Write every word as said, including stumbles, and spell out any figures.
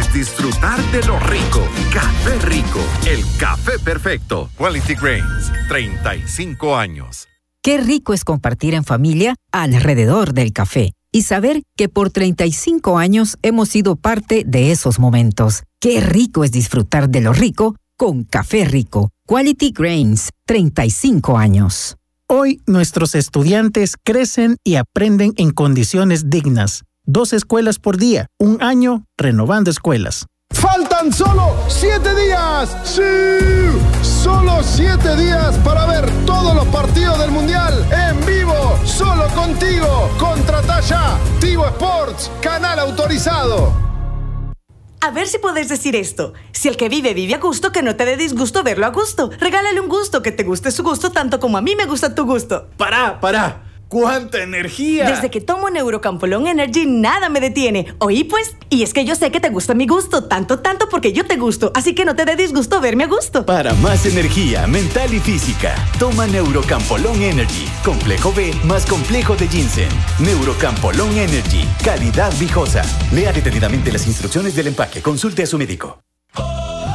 es disfrutar de lo rico. Café Rico, el café perfecto. Quality Grains, treinta y cinco años. Qué rico es compartir en familia alrededor del café y saber que por treinta y cinco años hemos sido parte de esos momentos. Qué rico es disfrutar de lo rico con Café Rico. Quality Grains, treinta y cinco años. Hoy nuestros estudiantes crecen y aprenden en condiciones dignas. Dos escuelas por día, un año renovando escuelas. ¡Faltan solo siete días! ¡Sí! Solo siete días para ver todos los partidos del Mundial en vivo, solo contigo. Contrata ya Tigo Sports, canal autorizado. A ver si puedes decir esto. Si el que vive vive a gusto, que no te dé disgusto verlo a gusto. Regálale un gusto, que te guste su gusto tanto como a mí me gusta tu gusto. ¡Pará, pará! ¡Cuánta energía! Desde que tomo Neurocampolón Energy, nada me detiene. Oí pues, y es que yo sé que te gusta mi gusto, tanto, tanto porque yo te gusto. Así que no te dé disgusto verme a gusto. Para más energía mental y física, toma Neurocampolón Energy. Complejo B más complejo de ginseng. Neurocampolón Energy. Calidad viejosa. Lea detenidamente las instrucciones del empaque. Consulte a su médico.